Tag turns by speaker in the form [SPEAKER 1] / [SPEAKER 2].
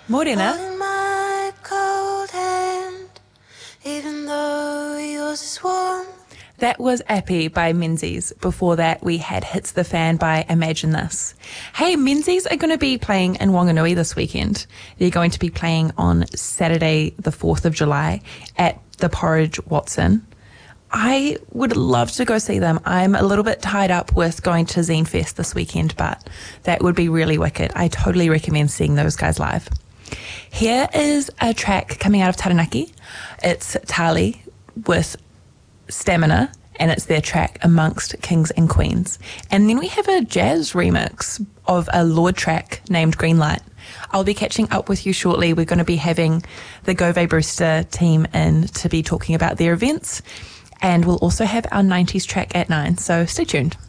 [SPEAKER 1] Morena.
[SPEAKER 2] Holding my cold hand, even though yours is warm.
[SPEAKER 1] That was Appy by Menzies. Before that, we had Hits the Fan by Imagine This. Hey, Menzies are going to be playing in Wanganui this weekend. They're going to be playing on Saturday, the 4th of July at the Porridge Watson. I would love to go see them. I'm a little bit tied up with going to Zine Fest this weekend, but that would be really wicked. I totally recommend seeing those guys live. Here is a track coming out of Taranaki. It's Tali with Stamina, and it's their track Amongst Kings and Queens. And then we have a jazz remix of a Lorde track named Greenlight. I'll be catching up with you shortly. We're going to be having the Gove Brewster team in to be talking about their events, and we'll also have our 90s track at 9, so stay tuned.